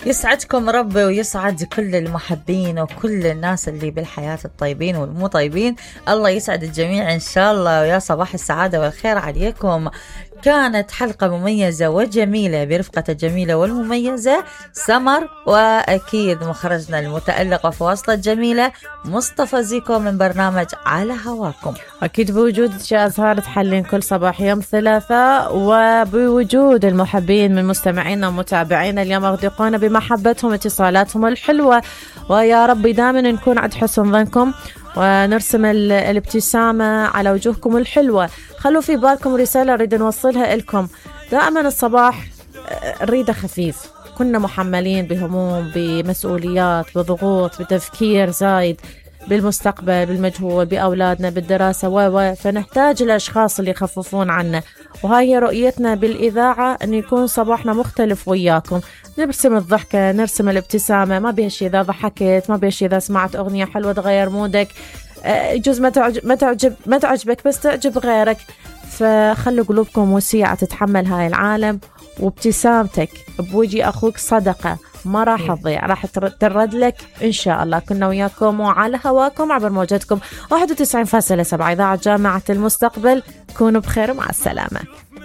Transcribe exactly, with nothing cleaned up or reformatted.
يسعدكم ربي ويسعد كل المحبين وكل الناس اللي بالحياة الطيبين والمو طيبين. الله يسعد الجميع إن شاء الله، ويا صباح السعادة والخير عليكم. كانت حلقة مميزة وجميلة برفقة الجميلة والمميزة سمر، وأكيد مخرجنا المتألق وفواصلة الجميلة مصطفى زيكو من برنامج على هواكم، أكيد بوجود أزهار تحلين كل صباح يوم ثلاثاء، وبوجود المحبين من مستمعينا ومتابعينا اليوم أغدقونا بمحبتهم اتصالاتهم الحلوة، ويا رب دائما نكون عند حسن ظنكم ونرسم الابتسامة على وجوهكم الحلوة. خلوا في بالكم رسالة نريد نوصلها لكم دائما الصباح، نريده خفيف. كنا محملين بهموم، بمسؤوليات، بضغوط، بتفكير زايد بالمستقبل، بالمجهول، بأولادنا، بالدراسة و فنحتاج الأشخاص اللي يخففون عنا، وهاي رؤيتنا بالإذاعة أن يكون صباحنا مختلف وياكم. نرسم الضحكة، نرسم الابتسامة، ما بيهش إذا ضحكت، ما بيهش إذا سمعت أغنية حلوة تغير مودك، يجوز ما تعجب ما تعجب ما تعجبك بس تعجب غيرك. فخلوا قلوبكم وسيعة تتحمل هاي العالم، وابتسامتك بوجه أخوك صدقة ما راح تضيع، راح ترد لك إن شاء الله. كنا وياكم وعلى هواكم عبر موجتكم واحد وتسعين فاصلة سبعة إذاعة جامعة المستقبل. كونوا بخير ومع السلامة.